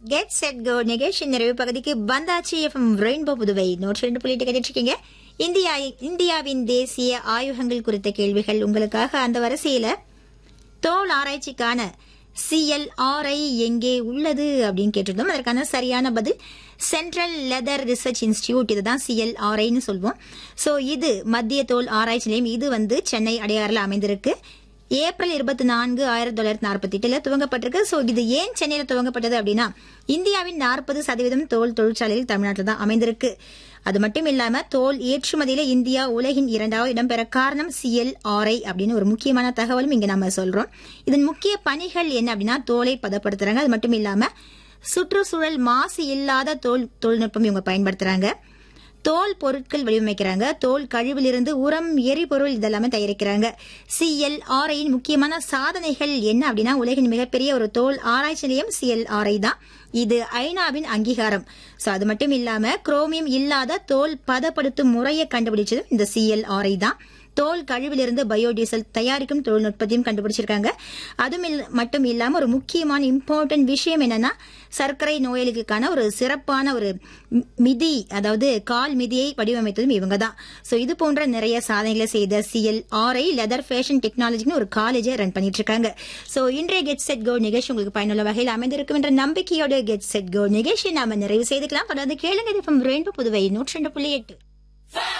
Get set go நிகழ்ச்சி நிறைவு பகுதிக்கு வந்தாச்சு. எஃப்எம் ரெயின்போ புதுவை 102.8 கேட்டுட்டு இருக்கீங்க. இந்தியாவின் தேசிய ஆய்வகங்கள் குறித்த கேள்விகள் உங்களுக்காக. அந்த வரிசையில தோல் ஆராய்ச்சிக்கான CLRI எங்கே உள்ளது அப்படின்னு கேட்டிருந்தோம். அதற்கான சரியான பதில் சென்ட்ரல் லெதர் ரிசர்ச் இன்ஸ்டிடியூட். இதுதான் CLRIன்னு சொல்வோம். சோ இது மத்திய தோல் ஆராய்ச்சி நிலையம். இது சென்னை அடையாறுல அமைந்திருக்கு. ஏப்ரல் 24, 1948 துவங்கப்பட்டிருக்கு. சோ இது ஏன் சென்னையில துவங்கப்பட்டது அப்படின்னா, இந்தியாவின் 40% தோல் தொழிற்சாலையில் தமிழ்நாட்டில் தான் அமைந்திருக்கு. அது மட்டும் இல்லாம தோல் ஏற்றுமதியில இந்தியா உலகின் 2வது இடம் பெற காரணம் CLRI அப்படின்னு ஒரு முக்கியமான தகவலும் இங்க நம்ம சொல்றோம். இதன் முக்கிய பணிகள் என்ன அப்படின்னா, தோலை பதப்படுத்துறாங்க. அது மட்டும் இல்லாம சுற்றுச்சூழல் மாசு இல்லாத தொழில்நுட்பம் இவங்க பயன்படுத்துறாங்க. தோல் பொருட்கள் வடிவமைக்கிறாங்க. தோல் கழிவிலிருந்து உரம், எரிபொருள் இதெல்லாமே தயாரிக்கிறாங்க. CLRIயின் முக்கியமான சாதனைகள் என்ன அப்படின்னா, உலகின் மிகப்பெரிய ஒரு தோல் ஆராய்ச்சி நிலையம் CLRI தான். இது ஐநாவின் அங்கீகாரம். சோ அது மட்டும் இல்லாம குரோமியம் இல்லாத தோல் பதப்படுத்தும் முறையை கண்டுபிடிச்சது இந்த CLRI தான். தோல் கழிவிலிருந்து பயோடீசல் தயாரிக்கும் தொழில்நுட்பத்தையும் கண்டுபிடிச்சிருக்காங்க. அது மட்டும் இல்லாம ஒரு முக்கியமான இம்பார்ட்டன்ட் விஷயம் என்னன்னா, சர்க்கரை நோயாளிகளுக்கான ஒரு சிறப்பான ஒரு மிதி, அதாவது கால் மிதியை வடிவமைத்ததும் இவங்க தான். சோ இது போன்ற நிறைய சாதனைகளை செய்த CLRI லெதர் ஃபேஷன் டெக்னாலஜின்னு ஒரு காலேஜை ரன் பண்ணிட்டு இருக்காங்க. சோ இன்றைய கெட் செட் கோ நிகழ்ச்சி உங்களுக்கு பயனுள்ள வகையில் அமைந்திருக்கும் என்ற நம்பிக்கையோட கெட் செட் கோ நிகழ்ச்சியை நாம நிறைவு செய்துக்கலாம். அதாவது கேளுங்க, ரெயின்போ புதுவை 102.8.